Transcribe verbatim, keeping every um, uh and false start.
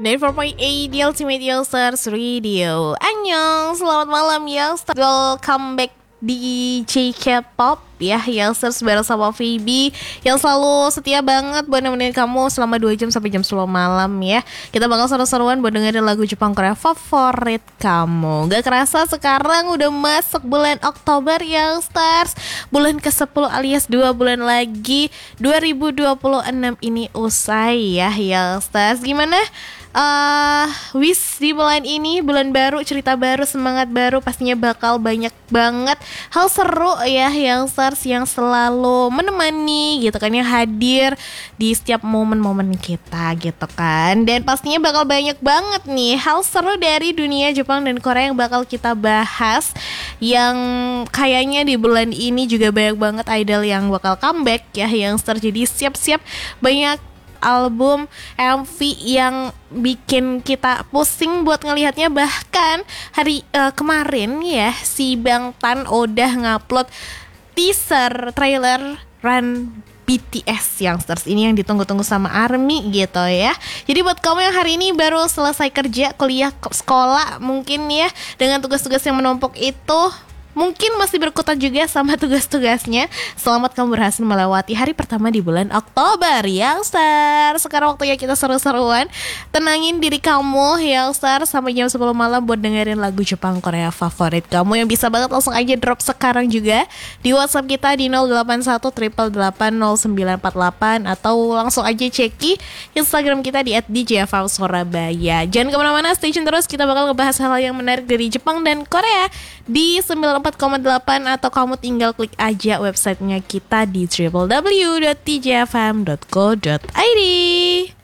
sembilan puluh empat koma delapan di Ultimate Youngsters Radio. Annyeong, selamat malam Youngsters. Welcome back di J K-pop ya Youngsters bareng sama Phoebe yang selalu setia banget buat nemenin kamu selama dua jam sampai jam sepuluh malam ya. Kita bakal seru-seruan buat dengerin lagu Jepang Korea favorit kamu. Gak kerasa sekarang udah masuk bulan Oktober Youngsters. Bulan kesepuluh alias dua bulan lagi dua ribu dua puluh enam ini usai ya Youngsters. Gimana? Uh, wish di bulan ini, bulan baru, cerita baru, semangat baru, pastinya bakal banyak banget hal seru ya yang stars yang selalu menemani gitu kan, yang hadir di setiap momen-momen kita gitu kan. Dan pastinya bakal banyak banget nih hal seru dari dunia Jepang dan Korea yang bakal kita bahas. Yang kayaknya di bulan ini juga banyak banget idol yang bakal comeback ya yang stars. Jadi siap-siap banyak album, M V yang bikin kita pusing buat ngelihatnya. Bahkan hari uh, kemarin ya si Bangtan udah ngupload teaser trailer Run B T S Youngsters ini yang ditunggu-tunggu sama ARMY gitu ya. Jadi buat kamu yang hari ini baru selesai kerja, kuliah, sekolah mungkin ya, dengan tugas-tugas yang menumpuk itu, mungkin masih berkutat juga sama tugas-tugasnya. Selamat kamu berhasil melewati hari pertama di bulan Oktober Youngster. Sekarang waktunya kita seru-seruan. Tenangin diri kamu Youngster sampai jam sepuluh malam buat dengerin lagu Jepang Korea favorit kamu. Yang bisa banget langsung aja drop sekarang juga di WhatsApp kita di nol delapan satu delapan delapan nol sembilan empat delapan, atau langsung aja ceki Instagram kita di et d j f m surabaya. Jangan kemana-mana, stay tune terus. Kita bakal ngebahas hal yang menarik dari Jepang dan Korea di sembilan empat koma delapan, atau kamu tinggal klik aja websitenya kita di w w w dot t j f m dot co dot i d.